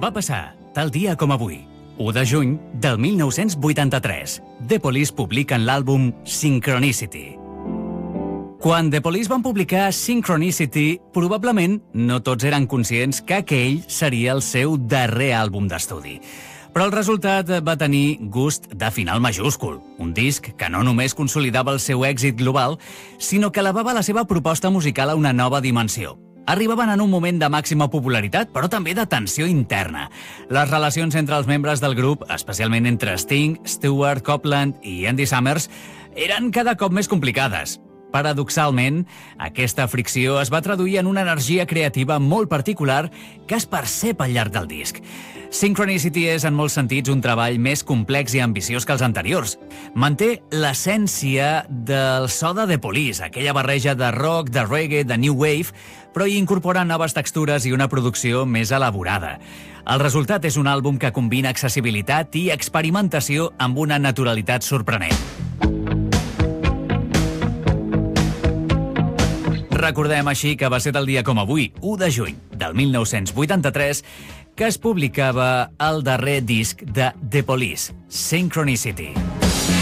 Va passar, tal dia com avui, 1 de juny del 1983. The Police publiquen l'àlbum Synchronicity. Quan The Police van publicar Synchronicity, probablement no tots eren conscients que aquell seria el seu darrer àlbum d'estudi. Però el resultat va tenir gust de final majúscul. Un disc que no només consolidava el seu èxit global, sinó que elevava la seva proposta musical a una nova dimensió. Arribaven en un moment de màxima popularitat, però també de tensió interna. Les relacions entre els membres del grup, especialment entre Sting, Stewart Copeland i Andy Summers, eren cada cop més complicades. Paradoxalment, aquesta fricció es va traduir en una energia creativa molt particular que es percep al llarg del disc. Synchronicity és, en molts sentits, un treball més complex i ambiciós que els anteriors. Manté l'essència del so de The Police, aquella barreja de rock, de reggae, de new wave, però hi incorpora noves textures i una producció més elaborada. El resultat és un àlbum que combina accessibilitat i experimentació amb una naturalitat sorprenent. Recordem així que va ser del dia com avui, 1 de juny del 1983, que es publicava el darrer disc de The Police, Synchronicity.